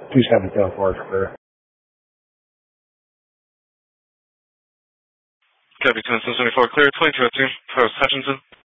2774 is clear. Copy, 2774 clear, 22 Post Hutchinson.